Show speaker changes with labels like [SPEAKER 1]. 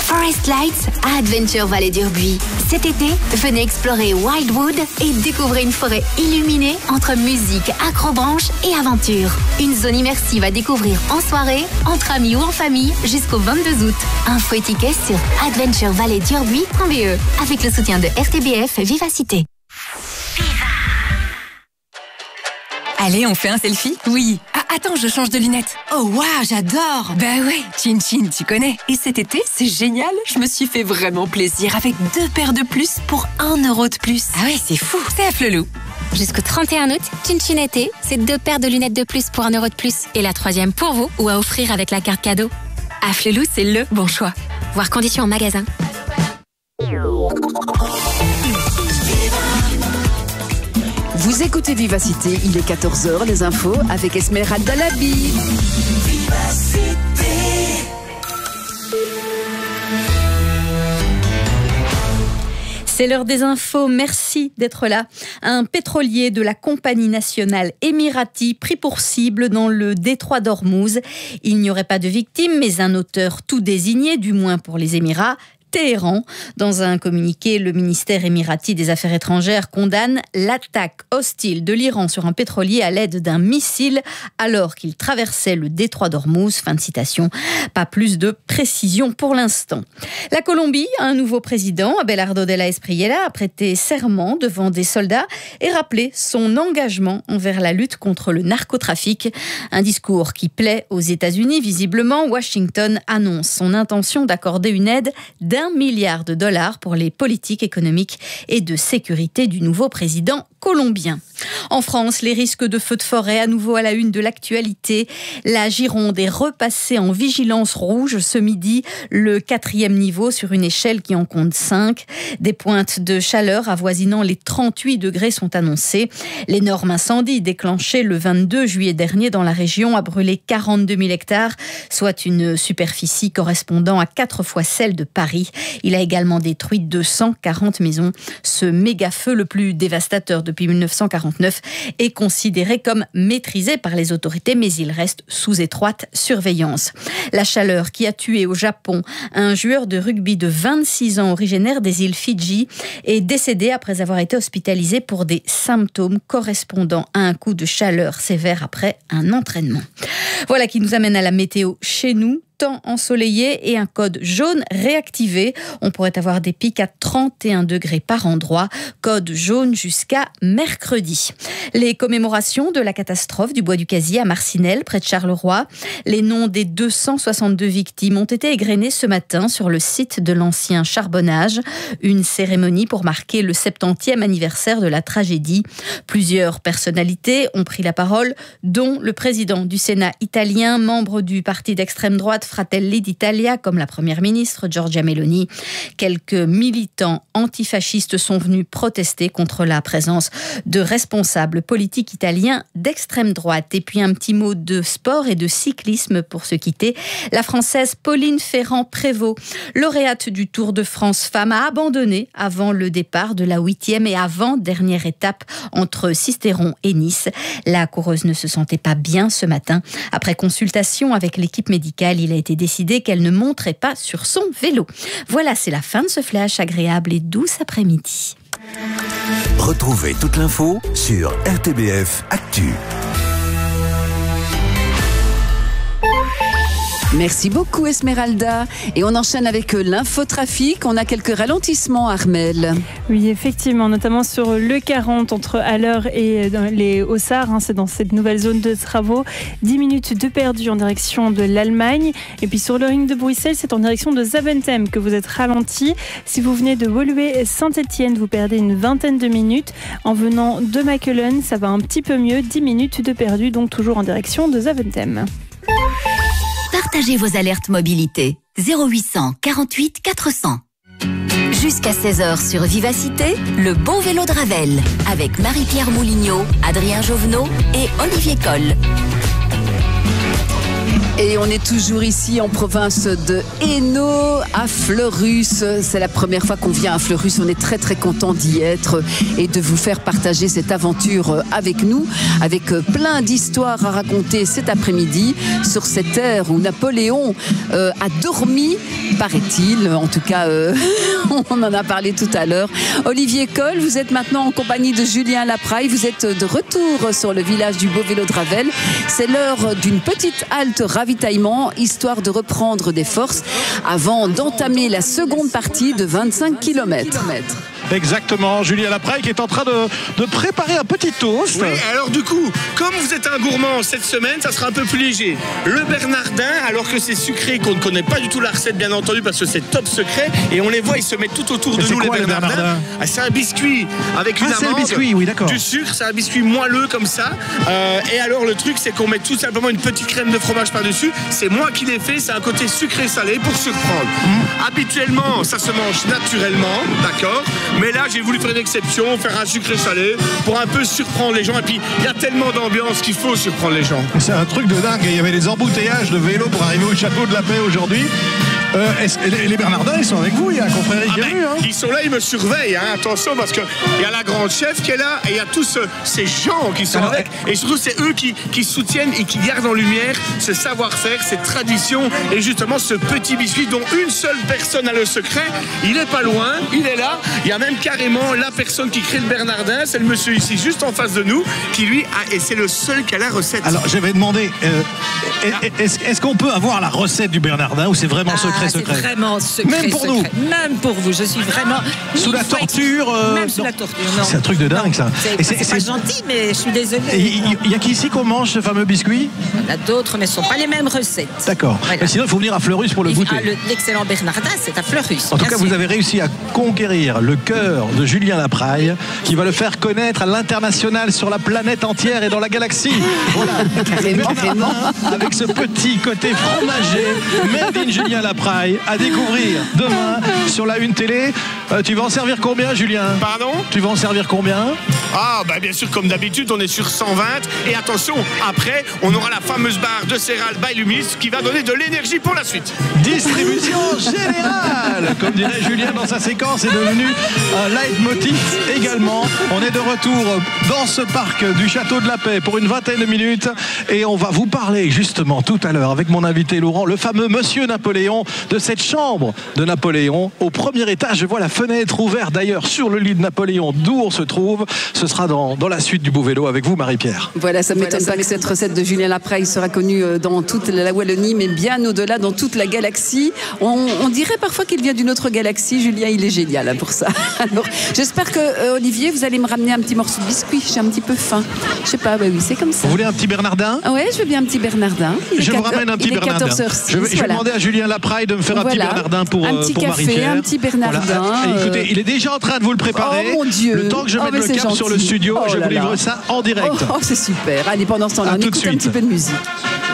[SPEAKER 1] Forest Lights à Adventure Valley d'Urbuy. Cet été, venez explorer Wildwood et découvrez une forêt illuminée entre musique, acrobranche et aventure. Une zone immersive à découvrir en soirée, entre amis ou en famille jusqu'au 22 août. Info et tickets sur adventurevalley-d'Urbuy.be avec le soutien de RTBF Vivacité.
[SPEAKER 2] Allez, on fait un selfie? Oui. Ah, attends, je change de lunettes.
[SPEAKER 3] Oh waouh, j'adore.
[SPEAKER 2] Bah ouais, Chin Chin, tu connais. Et cet été, c'est génial. Je me suis fait vraiment plaisir avec 2 paires de plus pour 1 euro de plus.
[SPEAKER 3] Ah ouais, c'est fou.
[SPEAKER 2] C'est à Flelou.
[SPEAKER 4] Jusqu'au 31 août, Chin Chin été, c'est 2 paires de lunettes de plus pour 1 euro de plus. Et la 3e pour vous ou à offrir avec la carte cadeau.
[SPEAKER 2] À Flelou, c'est le bon choix.
[SPEAKER 4] Voir conditions en magasin.
[SPEAKER 3] Vous écoutez Vivacité, il est 14h, les infos avec Esmeralda Labi.
[SPEAKER 5] C'est l'heure des infos, merci d'être là. Un pétrolier de la compagnie nationale Emirati pris pour cible dans le détroit d'Ormuz. Il n'y aurait pas de victimes, mais un auteur tout désigné, du moins pour les Émirats, Téhéran. Dans un communiqué, le ministère émirati des Affaires étrangères condamne l'attaque hostile de l'Iran sur un pétrolier à l'aide d'un missile alors qu'il traversait le détroit d'Ormuz. Fin de citation. Pas plus de précision pour l'instant. La Colombie a un nouveau président. Abelardo de la Espriella a prêté serment devant des soldats et rappelé son engagement envers la lutte contre le narcotrafic. Un discours qui plaît aux États-Unis. Visiblement, Washington annonce son intention d'accorder une aide d'$1 milliard pour les politiques économiques et de sécurité du nouveau président colombien. En France, les risques de feux de forêt à nouveau à la une de l'actualité. La Gironde est repassée en vigilance rouge ce midi, le 4e niveau sur une échelle qui en compte 5. Des pointes de chaleur avoisinant les 38 degrés sont annoncées. L'énorme incendie déclenché le 22 juillet dernier dans la région a brûlé 42 000 hectares, soit une superficie correspondant à 4 fois celle de Paris. Il a également détruit 240 maisons. Ce méga-feu, le plus dévastateur depuis 1949, est considéré comme maîtrisé par les autorités, mais il reste sous étroite surveillance. La chaleur qui a tué au Japon un joueur de rugby de 26 ans originaire des îles Fidji est décédé après avoir été hospitalisé pour des symptômes correspondant à un coup de chaleur sévère après un entraînement. Voilà qui nous amène à la météo chez nous. Temps ensoleillé et un code jaune réactivé. On pourrait avoir des pics à 31 degrés par endroit. Code jaune jusqu'à mercredi. Les commémorations de la catastrophe du bois du Casier à Marcinelle, près de Charleroi. Les noms des 262 victimes ont été égrenés ce matin sur le site de l'ancien charbonnage. Une cérémonie pour marquer le 70e anniversaire de la tragédie. Plusieurs personnalités ont pris la parole, dont le président du Sénat italien, membre du parti d'extrême droite Fratelli d'Italia, comme la première ministre Giorgia Meloni. Quelques militants antifascistes sont venus protester contre la présence de responsables politiques italiens d'extrême droite. Et puis un petit mot de sport et de cyclisme pour se quitter. La Française Pauline Ferrand-Prévot, lauréate du Tour de France Femmes, a abandonné avant le départ de la 8e et avant-dernière étape entre Sisteron et Nice. La coureuse ne se sentait pas bien ce matin. Après consultation avec l'équipe médicale, il a été décidé qu'elle ne monterait pas sur son vélo. Voilà, c'est la fin de ce flash agréable et douce après-midi.
[SPEAKER 6] Retrouvez toute l'info sur RTBF Actu.
[SPEAKER 3] Merci beaucoup Esmeralda. Et on enchaîne avec l'infotrafic. On a quelques ralentissements, Armelle.
[SPEAKER 7] Oui, effectivement, notamment sur le 40 entre Haller et les Haussards. C'est dans cette nouvelle zone de travaux. 10 minutes de perdu en direction de l'Allemagne. Et puis sur le ring de Bruxelles, c'est en direction de Zaventem que vous êtes ralenti. Si vous venez de Woluwe Saint-Étienne, vous perdez une vingtaine de minutes. En venant de Makelen, ça va un petit peu mieux. 10 minutes de perdu, donc toujours en direction de Zaventem.
[SPEAKER 1] Partagez vos alertes mobilité. 0800 48 400. Jusqu'à 16h sur Vivacité, le bon vélo de Ravel. Avec Marie-Pierre Moulignot, Adrien Jovenot et Olivier Coll.
[SPEAKER 3] Et on est toujours ici en province de Hainaut, à Fleurus. C'est la première fois qu'on vient à Fleurus. On est très très content d'y être et de vous faire partager cette aventure avec nous, avec plein d'histoires à raconter cet après-midi sur cette terre où Napoléon a dormi, paraît-il. En tout cas, on en a parlé tout à l'heure. Olivier Coll, vous êtes maintenant en compagnie de Julien Lapraille. Vous êtes de retour sur le village du Beau-Vélo de Ravel. C'est l'heure d'une petite halte ravitaillement, histoire de reprendre des forces avant d'entamer la seconde partie de 25 km.
[SPEAKER 8] Exactement, Julien Lapraille qui est en train de préparer un petit toast.
[SPEAKER 9] Oui, alors du coup, comme vous êtes un gourmand cette semaine, ça sera un peu plus léger. Le bernardin, alors que c'est sucré, qu'on ne connaît pas du tout la recette bien entendu parce que c'est top secret, et on les voit, ils se mettent tout autour de nous, les bernardins. Ah, c'est un biscuit avec une amande,
[SPEAKER 8] c'est le biscuit, oui, d'accord.
[SPEAKER 9] Du sucre, c'est un biscuit moelleux comme ça. Et alors le truc, c'est qu'on met tout simplement une petite crème de fromage par-dessus. C'est moi qui l'ai fait, c'est un côté sucré-salé pour surprendre. Habituellement, ça se mange naturellement, d'accord. Mais là, j'ai voulu faire une exception, faire un sucré-salé pour un peu surprendre les gens. Et puis, il y a tellement d'ambiance qu'il faut surprendre les gens.
[SPEAKER 8] C'est un truc de dingue. Il y avait des embouteillages de vélos pour arriver au château de la Paix aujourd'hui. Les Bernardins, ils sont avec vous, il y a un confrère qui est venu.
[SPEAKER 9] Ils sont là, ils me surveillent, hein, attention, parce qu'il y a la grande chef qui est là et il y a tous ces gens qui sont avec. Et surtout, c'est eux qui soutiennent et qui gardent en lumière ce savoir-faire, cette tradition et justement ce petit biscuit dont une seule personne a le secret. Il est pas loin, il est là. Il y a même carrément la personne qui crée le Bernardin, c'est le monsieur ici, juste en face de nous, qui lui a, et c'est le seul qui a la recette.
[SPEAKER 8] Alors, j'avais demandé, est-ce qu'on peut avoir la recette du Bernardin ou c'est vraiment secret?
[SPEAKER 10] C'est vraiment secret.
[SPEAKER 8] Même pour nous.
[SPEAKER 10] Même pour vous. Je suis vraiment.
[SPEAKER 8] Sous la torture.
[SPEAKER 10] Même sous la torture. Non.
[SPEAKER 8] C'est un truc de dingue, ça.
[SPEAKER 10] C'est pas gentil, mais je suis désolée.
[SPEAKER 8] Il y a qu'ici qu'on mange ce fameux biscuit?
[SPEAKER 10] Il y en a d'autres, mais ce ne sont pas les mêmes recettes.
[SPEAKER 8] D'accord. Voilà. Sinon, il faut venir à Fleurus pour le goûter.
[SPEAKER 10] L'excellent Bernardin, c'est à Fleurus.
[SPEAKER 8] En tout cas, vous avez réussi à conquérir le cœur de Julien Lapraille, qui va le faire connaître à l'international sur la planète entière et dans la galaxie. Voilà.
[SPEAKER 3] Carrément.
[SPEAKER 8] Avec ce petit côté fromager, made in Julien Lapraille, à découvrir demain sur la Une télé. Tu vas en servir combien, Julien?
[SPEAKER 9] Pardon?
[SPEAKER 8] Tu vas en servir combien?
[SPEAKER 9] Ah, bah bien sûr, comme d'habitude, on est sur 120. Et attention, après, on aura la fameuse barre de céréales by Lumis qui va donner de l'énergie pour la suite.
[SPEAKER 8] Distribution générale, comme dirait Julien dans sa séquence, est devenu un leitmotiv également. On est de retour dans ce parc du Château de la Paix pour une vingtaine de minutes et on va vous parler justement tout à l'heure avec mon invité Laurent, le fameux Monsieur Napoléon, de cette chambre de Napoléon. Au premier étage, je vois la fenêtre ouverte d'ailleurs sur le lit de Napoléon d'où on se trouve. Ce sera dans la suite du Beau-Vélo avec vous, Marie-Pierre.
[SPEAKER 3] Voilà, ça ne m'étonne pas que cette recette de Julien Lapraille sera connue dans toute la Wallonie, mais bien au-delà, dans toute la galaxie. On dirait parfois qu'il vient d'une autre galaxie. Julien, il est génial pour ça. Alors, j'espère que, Olivier, vous allez me ramener un petit morceau de biscuit. J'ai un petit peu faim. Je sais pas, bah oui, c'est comme ça.
[SPEAKER 8] Vous voulez un petit Bernardin?
[SPEAKER 3] Ouais, je veux bien un petit Bernardin.
[SPEAKER 8] Je vous ramène un petit Bernardin. 14h06, je vais demander à Julien Lapraille de me faire un petit Bernardin pour Marie-Pierre.
[SPEAKER 3] Un petit café, un petit Bernardin.
[SPEAKER 8] Voilà. Écoutez, il est déjà en train de vous le préparer.
[SPEAKER 3] Oh mon Dieu.
[SPEAKER 8] Le temps que je mette le cap
[SPEAKER 3] gentil.
[SPEAKER 8] sur le studio, je vous livre ça en direct.
[SPEAKER 3] Oh, c'est super. Allez, pendant ce temps-là, on écoute un petit peu de musique.